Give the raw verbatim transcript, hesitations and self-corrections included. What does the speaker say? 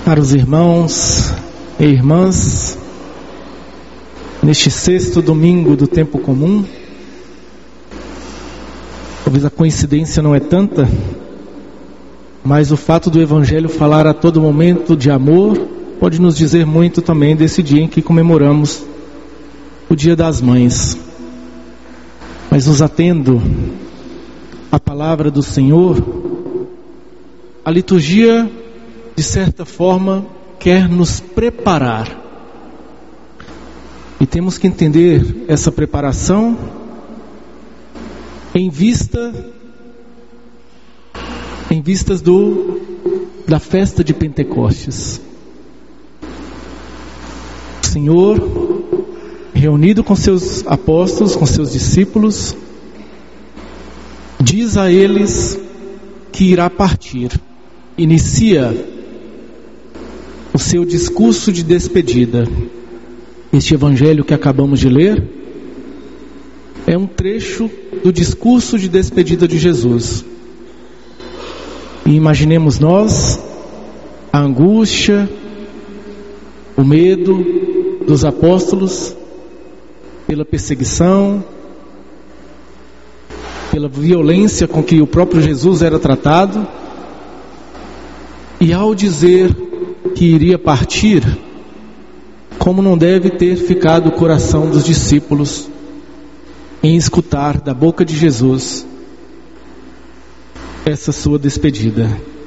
Caros irmãos e irmãs, neste sexto domingo do tempo comum, talvez a coincidência não é tanta, mas o fato do Evangelho falar a todo momento de amor pode nos dizer muito também desse dia em que comemoramos o Dia das Mães. Mas nos atendo à palavra do Senhor, a liturgia, de certa forma, quer nos preparar. E temos que entender essa preparação em vista, em vistas do, da festa de Pentecostes. O Senhor, reunido com seus apóstolos, com seus discípulos, diz a eles que irá partir. Inicia o seu discurso de despedida. Este evangelho que acabamos de ler é um trecho do discurso de despedida de Jesus. E imaginemos nós a angústia, o medo dos apóstolos pela perseguição, pela violência com que o próprio Jesus era tratado. E ao dizer que iria partir, como não deve ter ficado o coração dos discípulos em escutar da boca de Jesus essa sua despedida.